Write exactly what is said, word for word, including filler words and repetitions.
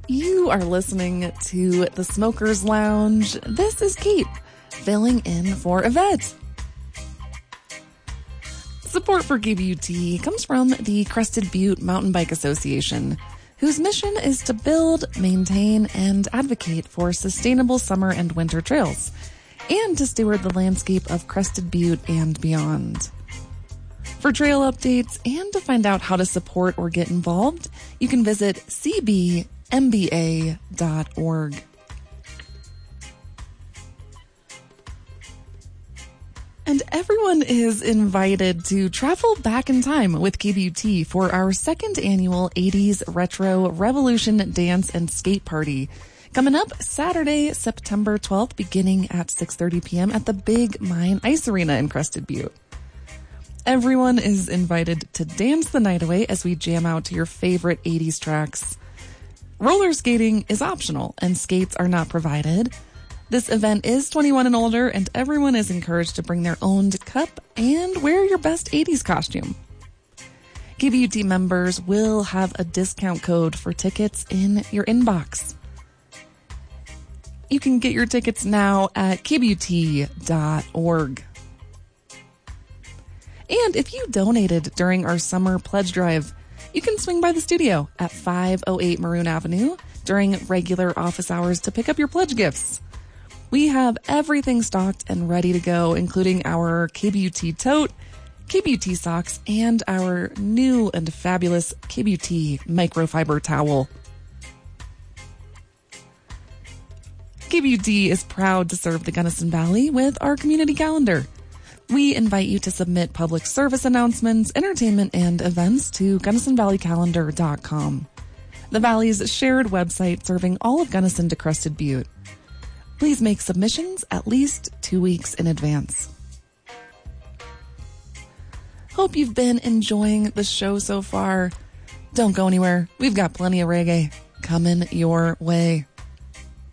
You are listening to The Smokers Lounge. This is Kate, filling in for Yvette. Support for K B U T comes from the Crested Butte Mountain Bike Association, whose mission is to build, maintain, and advocate for sustainable summer and winter trails, and to steward the landscape of Crested Butte and beyond. For trail updates and to find out how to support or get involved, you can visit c b m b a dot org. And everyone is invited to travel back in time with K B U T for our second annual eighties Retro Revolution Dance and Skate Party, coming up Saturday, September twelfth, beginning at six thirty p.m. at the Big Mine Ice Arena in Crested Butte. Everyone is invited to dance the night away as we jam out to your favorite eighties tracks. Roller skating is optional and skates are not provided. This event is twenty-one and older, and everyone is encouraged to bring their own cup and wear your best eighties costume. K B U T members will have a discount code for tickets in your inbox. You can get your tickets now at k b u t dot org. And if you donated during our summer pledge drive, you can swing by the studio at five oh eight Maroon Avenue during regular office hours to pick up your pledge gifts. We have everything stocked and ready to go, including our K B U T tote, K B U T socks, and our new and fabulous K B U T microfiber towel. K B U T is proud to serve the Gunnison Valley with our community calendar. We invite you to submit public service announcements, entertainment, and events to gunnison valley calendar dot com, the Valley's shared website serving all of Gunnison to Crested Butte. Please make submissions at least two weeks in advance. Hope you've been enjoying the show so far. Don't go anywhere. We've got plenty of reggae coming your way.